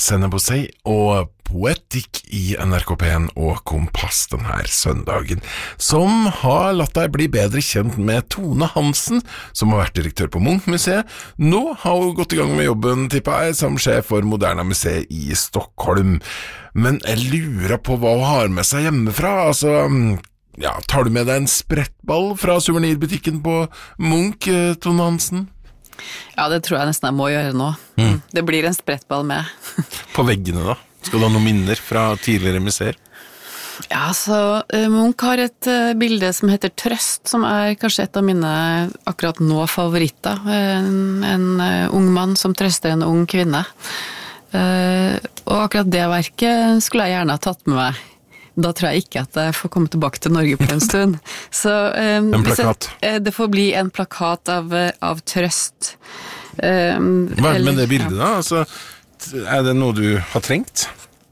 Senebosei og Poetikk i NRK P1 og Kompass denne søndagen, som har latt deg bli bedre kjent med Tone Hansen, som har vært direktør på Munch-museet. Nå har hun gått i gang med jobben, tipper jeg, som sjef for Moderna museet i Stockholm. Men jeg lurer på hva hun har med seg hjemmefra, altså... Ja, tar du med deg en sprettball fra souvenirbutikken på Munch, Tone Hansen? Ja, det tror jeg nesten jeg må gjøre nå. Det blir en sprettball med. På veggene da? Skal du ha noen minner fra tidligere museer? Ja, så Munch har et bilde som heter Trøst, som er kanskje et av mine akkurat nå favoritter. En ung mann som trøster en ung kvinne. Og akkurat det verket skulle jeg gjerne ha tatt med meg. Da tror jeg ikke at jeg får komme tilbake til Norge på en stund. Så, en plakat? Det får bli en plakat av trøst. Hva er det med det bildet da? Altså, er det noe du har trengt?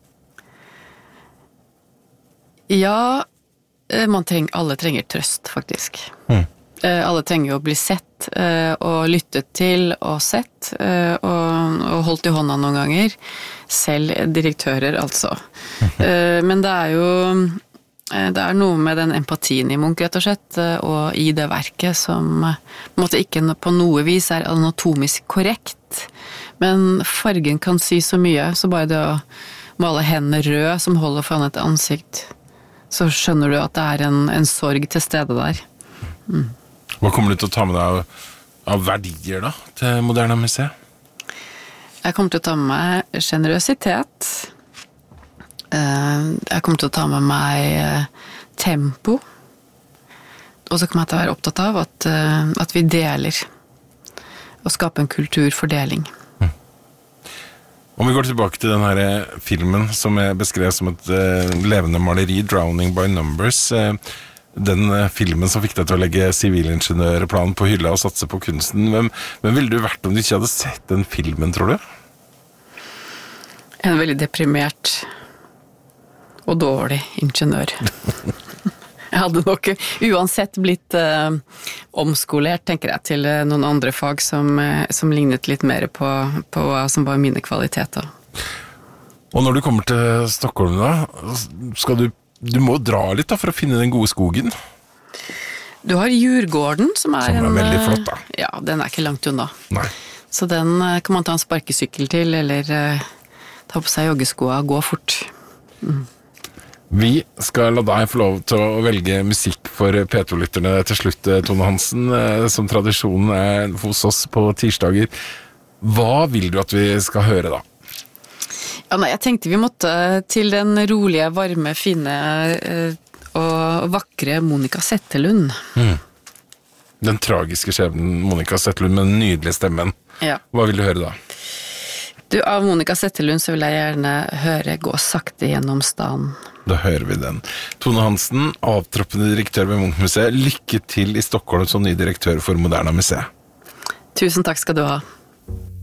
Ja, alle trenger trøst, faktisk. Alle trenger å bli sett, og lyttet til, og sett, og holdt i hånda noen ganger. Selv direktører, altså. Men det er noe med den empatien i Munch, rett og slett, og i det verket som ikke på noe vis er anatomisk korrekt, men fargen kan si så mye, så bare det å male hendene rød som holder foran et ansikt, så skjønner du at det er en sorg til stede der. Hva kommer du til å ta med deg av verdier da, til Moderna museet? Jeg kommer til å ta med meg generøsitet. Jeg kommer til å ta med meg tempo. Og så kommer jeg til å være opptatt av at vi deler. Og skape en kultur for deling. Om vi går tilbake til denne filmen som er beskrevet som et levende maleri, Drowning by Numbers, den filmen som fikk deg til å legge sivilingeniørplanen på hylla og satse på kunsten, hvem ville du vært om du ikke hadde sett den filmen, tror du? En veldig deprimert og dårlig ingeniør. Jeg hadde nok uansett blitt omskolert, tenker jeg, til noen andre fag som lignet litt mer på hva som var mine kvaliteter. Og når du kommer til Stockholm da, du må dra litt da for å finne den gode skogen. Du har Djurgården, som er veldig flott da. Ja, den er ikke langt unna. Nei. Så den kan man ta en sparkesykkel til, eller ta på seg joggeskoa og gå fort. Vi skal la deg få lov til å velge musikk for P2-lytterne til slutt, Tone Hansen, som tradisjonen er hos oss på tirsdager. Hva vil du at vi skal høre da? Ja, nei, jeg tenkte vi måtte til den rolige, varme, fine og vakre Monica Zetterlund. Den tragiske skjebnen Monica Zetterlund med den nydelige stemmen. Ja. Hva vil du høre da? Av Monica Zetterlund så vil jeg gjerne høre Gå sakte gjennom staden. Da hører vi den. Tone Hansen, avtroppende direktør ved Munch-museet. Lykke til i Stockholm som ny direktør for Moderna museet. Tusen takk skal du ha.